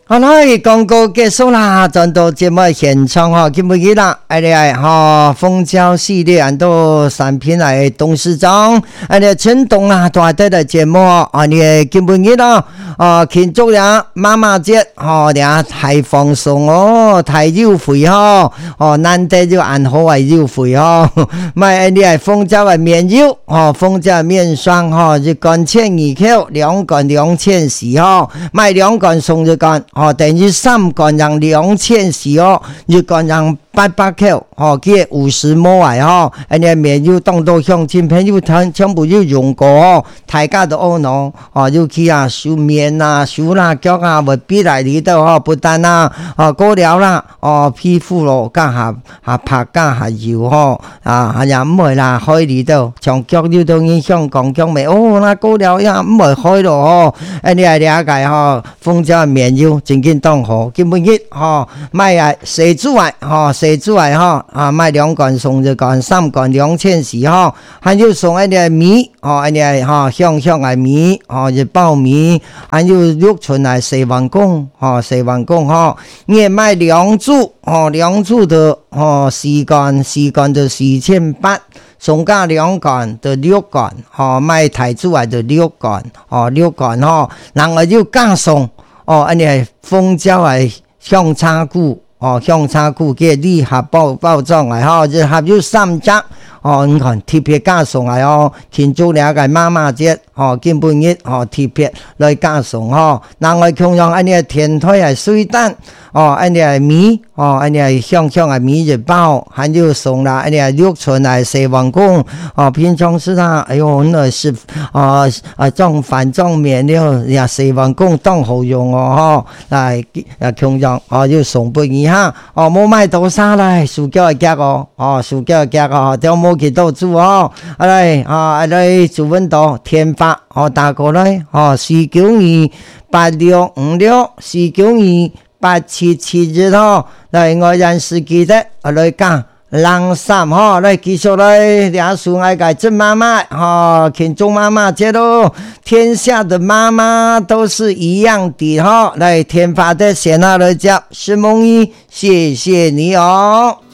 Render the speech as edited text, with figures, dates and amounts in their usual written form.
好啦，广告结束啦，转到节目现场哈，今日啦，蜂胶系列很多产品来董事长，陈董啦带带的节目今日啦，庆祝了妈妈节，太放松哦，太优惠哦，难得就按好的优惠哦，买蜂胶的面油蜂胶面霜就干1200克，2罐2400哦，买2罐送1罐等于3罐让2400哦，1罐让800克佢50ml面油当到香精片油全部要用过大家都學咯要去收面收辣椒會比來呢度不但過了啦皮膚咯加下拍加下油也唔會啦開呢度長腳呢度影響講腳味那過了也唔會開咯你係了解蜂膠面油正經當好基本日買四支外買2罐送1罐3罐2400還有送米香香的米就爆米還有6寸的4萬公你也買2組2組的4罐就4800送加2罐就6罐買台珠來就6罐然後就加送蜂膠的香茶菇香茶菇嘅禮盒包裝嚟就合有3隻你看特別加送嚟慶祝了解媽媽節今本日特別來加送然後同樣甜推係水蛋米香香的米就包還有送啦6寸的4萬公平常時那是裝飯裝麵了也4萬公當好用來同樣要送俾你冇買多少來塑膠嘅夾塑膠嘅夾都冇幾多煮來煮溫度天發打過來4928656 4928771來我人士記得來加03來繼續來兩數愛改真媽媽慶祝媽媽節咯天下的媽媽都是一樣的來天發的先來講是夢怡謝謝你